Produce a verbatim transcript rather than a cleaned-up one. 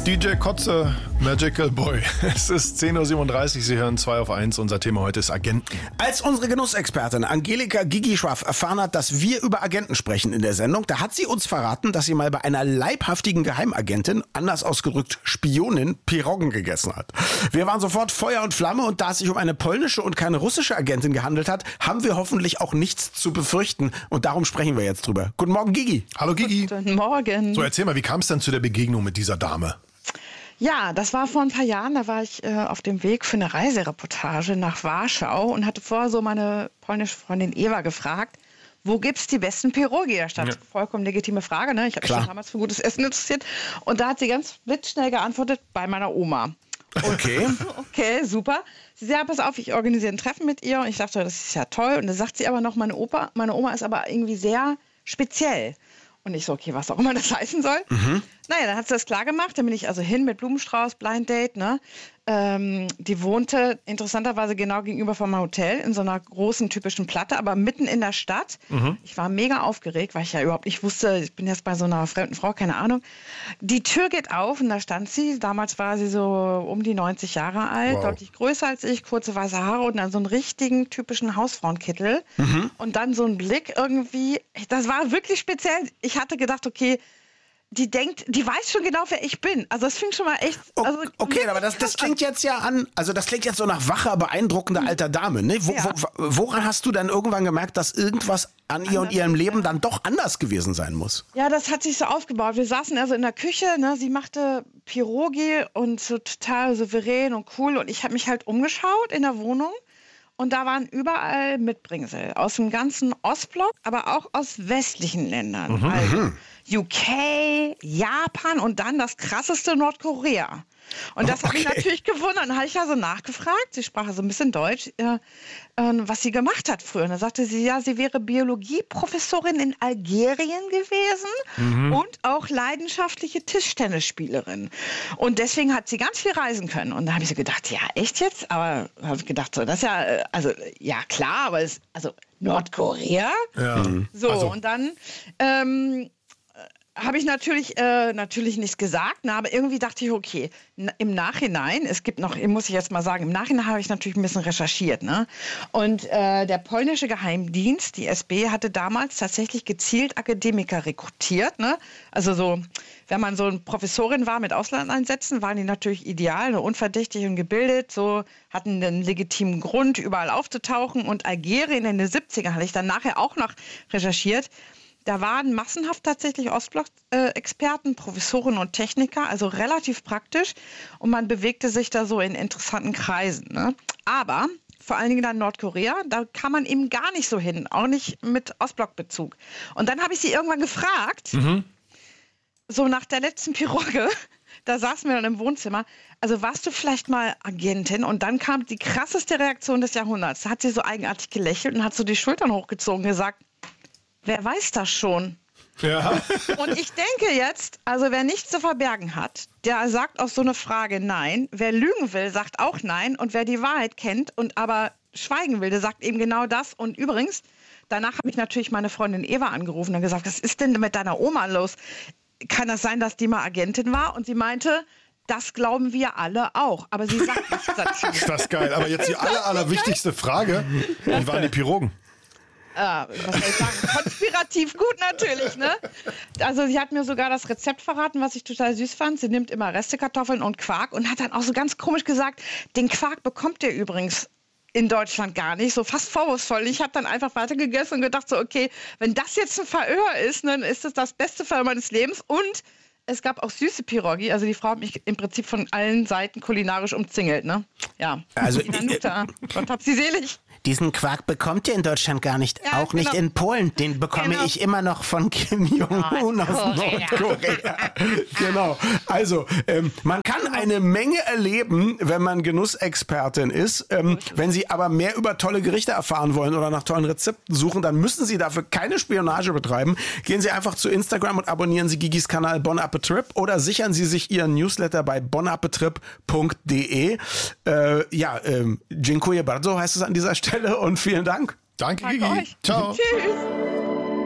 D J Kotze, Magical Boy. Es ist zehn Uhr siebenunddreißig, Sie hören zwei auf eins. Unser Thema heute ist Agenten. Als unsere Genussexpertin Angelika Gigi Schwaff erfahren hat, dass wir über Agenten sprechen in der Sendung, da hat sie uns verraten, dass sie mal bei einer leibhaftigen Geheimagentin, anders ausgedrückt Spionin, Piroggen gegessen hat. Wir waren sofort Feuer und Flamme und da es sich um eine polnische und keine russische Agentin gehandelt hat, haben wir hoffentlich auch nichts zu befürchten und darum sprechen wir jetzt drüber. Guten Morgen, Gigi. Hallo, Gigi. Guten Morgen. So, erzähl mal, wie kam es denn zu der Begegnung mit dieser Dame? Ja, das war vor ein paar Jahren, da war ich äh, auf dem Weg für eine Reisereportage nach Warschau und hatte vorher so meine polnische Freundin Eva gefragt, wo gibt's die besten Pierogi der Stadt? Ja. Vollkommen legitime Frage, ne? Ich habe mich schon damals für gutes Essen interessiert. Und da hat sie ganz blitzschnell geantwortet, bei meiner Oma. Okay. Okay, super. Sie sagt, ja, pass auf, ich organisiere ein Treffen mit ihr. Und ich dachte, das ist ja toll. Und dann sagt sie aber noch, meine Opa, meine Oma ist aber irgendwie sehr speziell. Und ich so, okay, was auch immer das heißen soll. Mhm. Naja, dann hat sie das klar gemacht. Dann bin ich also hin mit Blumenstrauß, Blind Date. Ne? Ähm, die wohnte interessanterweise genau gegenüber vom Hotel in so einer großen typischen Platte, aber mitten in der Stadt. Mhm. Ich war mega aufgeregt, weil ich ja überhaupt nicht wusste, ich bin jetzt bei so einer fremden Frau, keine Ahnung. Die Tür geht auf und da stand sie. Damals war sie so um die neunzig Jahre alt, wow. Deutlich größer als ich, kurze weiße Haare und dann so einen richtigen typischen Hausfrauenkittel. Mhm. Und dann so ein Blick irgendwie, das war wirklich speziell. Ich hatte gedacht, okay, die denkt, die weiß schon genau, wer ich bin. Also das fing schon mal echt... Also okay, aber das, das klingt jetzt ja an, also das klingt jetzt so nach wacher, beeindruckender alter Dame. Ne? Wo, ja. wo, woran hast du dann irgendwann gemerkt, dass irgendwas an ihr und ihrem Leben dann doch anders gewesen sein muss? Ja, das hat sich so aufgebaut. Wir saßen also in der Küche, ne? Sie machte Pierogi und so total souverän und cool. Und ich habe mich halt umgeschaut in der Wohnung. Und da waren überall Mitbringsel aus dem ganzen Ostblock, aber auch aus westlichen Ländern. Mhm. Also U K, Japan und dann das krasseste Nordkorea. Und das okay. hat mich natürlich gewundert. Dann habe ich ja so nachgefragt, sie sprach so ein bisschen Deutsch, äh, äh, was sie gemacht hat früher. Und dann sagte sie, ja, sie wäre Biologieprofessorin in Algerien gewesen mhm. und auch leidenschaftliche Tischtennisspielerin. Und deswegen hat sie ganz viel reisen können. Und da habe ich so gedacht, ja, echt jetzt? Aber habe ich gedacht, so, das ist ja, also, ja, klar, aber es, also Nordkorea? Ja. So, also. und dann, ähm, habe ich natürlich äh, natürlich nichts gesagt, ne, aber irgendwie dachte ich, okay, n- im Nachhinein, es gibt noch, muss ich jetzt mal sagen, im Nachhinein habe ich natürlich ein bisschen recherchiert, ne? Und äh, der polnische Geheimdienst, die S B, hatte damals tatsächlich gezielt Akademiker rekrutiert, ne? Also so, wenn man so eine Professorin war mit Auslandseinsätzen, waren die natürlich ideal, ne, unverdächtig und gebildet, so hatten einen legitimen Grund, überall aufzutauchen. Und Algerien in den siebzigern hatte ich dann nachher auch noch recherchiert. Da waren massenhaft tatsächlich Ostblock-Experten, Professoren und Techniker, also relativ praktisch. Und man bewegte sich da so in interessanten Kreisen. Ne? Aber vor allen Dingen dann Nordkorea, da kam man eben gar nicht so hin, auch nicht mit Ostblock-Bezug. Und dann habe ich sie irgendwann gefragt, mhm. so nach der letzten Pirogge, da saßen wir dann im Wohnzimmer, also warst du vielleicht mal Agentin? Und dann kam die krasseste Reaktion des Jahrhunderts. Da hat sie so eigenartig gelächelt und hat so die Schultern hochgezogen und gesagt, wer weiß das schon? Ja. Und ich denke jetzt, also wer nichts zu verbergen hat, der sagt auf so eine Frage nein. Wer lügen will, sagt auch nein. Und wer die Wahrheit kennt und aber schweigen will, der sagt eben genau das. Und übrigens, danach habe ich natürlich meine Freundin Eva angerufen und gesagt, was ist denn mit deiner Oma los? Kann das sein, dass die mal Agentin war? Und sie meinte, das glauben wir alle auch. Aber sie sagt nichts dazu. Ist das geil. Aber jetzt die aller, allerwichtigste Frage. Wie waren die Piroggen? Äh, was soll ich sagen? Konspirativ gut natürlich, ne? Also sie hat mir sogar das Rezept verraten, was ich total süß fand. Sie nimmt immer Restekartoffeln und Quark und hat dann auch so ganz komisch gesagt, den Quark bekommt ihr übrigens in Deutschland gar nicht, so fast vorwurfsvoll. Ich habe dann einfach weitergegessen und gedacht so, okay, wenn das jetzt ein Verhör ist, dann ist das das beste Verhör meines Lebens. Und es gab auch süße Pierogi. Also die Frau hat mich im Prinzip von allen Seiten kulinarisch umzingelt, ne? Ja. Also Nanuta, Gott hab sie selig. Diesen Quark bekommt ihr in Deutschland gar nicht, ja, auch nicht genau. in Polen. Den bekomme genau. ich immer noch von Kim Jong-un aus Nordkorea. Genau. Also, ähm, man kann eine Menge erleben, wenn man Genussexpertin ist. Ähm, wenn Sie aber mehr über tolle Gerichte erfahren wollen oder nach tollen Rezepten suchen, dann müssen Sie dafür keine Spionage betreiben. Gehen Sie einfach zu Instagram und abonnieren Sie Gigis Kanal Bon Appetrip oder sichern Sie sich Ihren Newsletter bei bon appetrip punkt de. Äh, ja, ähm, dziękuję bardzo heißt es an dieser Stelle und vielen Dank. Danke, Danke Gigi. euch. Ciao. Tschüss.